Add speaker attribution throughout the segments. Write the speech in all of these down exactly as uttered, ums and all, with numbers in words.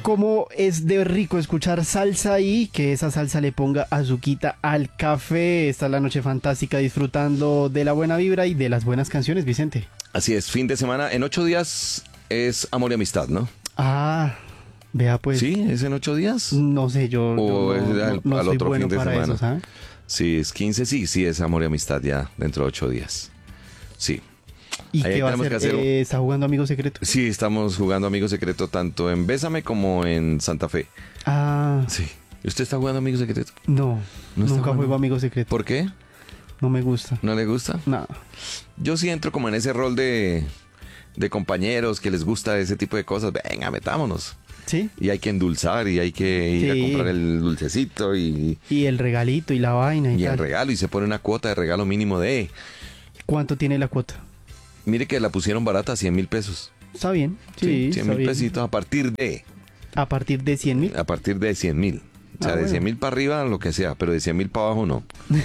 Speaker 1: cómo es de rico escuchar salsa y que esa salsa le ponga azuquita al café. Esta es la noche fantástica disfrutando de la buena vibra y de las buenas canciones, Vicente.
Speaker 2: Así es, fin de semana. En ocho días es Amor y Amistad, ¿no?
Speaker 1: Ah, vea pues.
Speaker 2: ¿Sí? ¿Es en ocho días?
Speaker 1: No sé, yo,
Speaker 2: O
Speaker 1: yo
Speaker 2: es
Speaker 1: no,
Speaker 2: al,
Speaker 1: no
Speaker 2: al
Speaker 1: soy
Speaker 2: otro
Speaker 1: bueno
Speaker 2: fin de
Speaker 1: para
Speaker 2: semana.
Speaker 1: eso, ¿sabes?
Speaker 2: Sí, es quince, sí, sí, es Amor y Amistad ya dentro de ocho días. Sí.
Speaker 1: ¿Y
Speaker 2: Ahí
Speaker 1: qué va a
Speaker 2: tenemos
Speaker 1: hacer?
Speaker 2: que hacer-
Speaker 1: Eh, ¿Está jugando Amigo Secreto?
Speaker 2: Sí, estamos jugando Amigo Secreto tanto en Bésame como en Santa Fe.
Speaker 1: Ah,
Speaker 2: Sí. ¿Usted está jugando Amigo Secreto?
Speaker 1: no,
Speaker 2: ¿No está
Speaker 1: nunca
Speaker 2: jugando?
Speaker 1: juego Amigo Secreto.
Speaker 2: ¿Por qué?
Speaker 1: No me gusta.
Speaker 2: ¿No le gusta?
Speaker 1: No.
Speaker 2: Yo sí entro como en ese rol de, de compañeros que les gusta ese tipo de cosas. Venga, metámonos.
Speaker 1: ¿Sí?
Speaker 2: Y hay que endulzar y hay que ir
Speaker 1: Sí.
Speaker 2: a comprar el dulcecito y,
Speaker 1: Y el regalito y la vaina y,
Speaker 2: y el
Speaker 1: tal.
Speaker 2: regalo. Y se pone una cuota de regalo mínimo de...
Speaker 1: ¿Cuánto tiene la cuota?
Speaker 2: Mire que la pusieron barata, cien mil pesos.
Speaker 1: Está bien. Sí,
Speaker 2: cien
Speaker 1: está
Speaker 2: mil
Speaker 1: bien.
Speaker 2: pesitos a partir de...
Speaker 1: A partir de cien mil.
Speaker 2: A partir de cien mil. O sea,
Speaker 1: Ah,
Speaker 2: de
Speaker 1: bueno.
Speaker 2: cien mil para arriba, lo que sea, pero de cien mil para abajo no.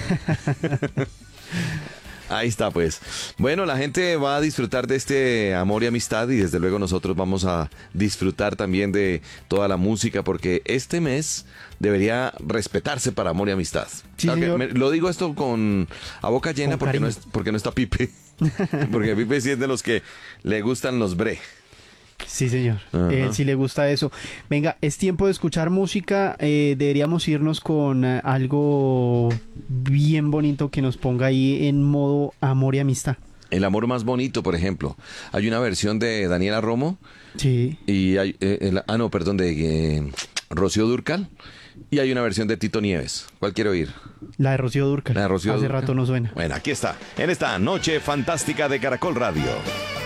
Speaker 2: Ahí está, pues. Bueno, la gente va a disfrutar de este amor y amistad y desde luego nosotros vamos a disfrutar también de toda la música porque este mes debería respetarse para amor y amistad.
Speaker 1: Sí,
Speaker 2: Claro que
Speaker 1: señor.
Speaker 2: me- lo digo esto con a boca llena
Speaker 1: Con
Speaker 2: porque no,
Speaker 1: cariño.
Speaker 2: es, porque no está Pipe. Porque Pipe sí es de los que le gustan los bre.
Speaker 1: Sí, señor.
Speaker 2: Ajá.
Speaker 1: Eh, si le gusta eso. Venga, es tiempo de escuchar música. Eh, deberíamos irnos con eh, algo bien bonito que nos ponga ahí en modo amor y amistad.
Speaker 2: El amor más bonito, por ejemplo. Hay una versión de Daniela Romo
Speaker 1: Sí.
Speaker 2: y hay... eh, el- ah, no, perdón, de eh, Rocío Dúrcal. Y hay una versión de Tito Nieves. ¿Cuál quiero oír?
Speaker 1: La de Rocío Dúrcal.
Speaker 2: La de Rocío
Speaker 1: Hace
Speaker 2: Dúrcal.
Speaker 1: rato no suena.
Speaker 2: Bueno, aquí está. En esta noche fantástica de Caracol Radio.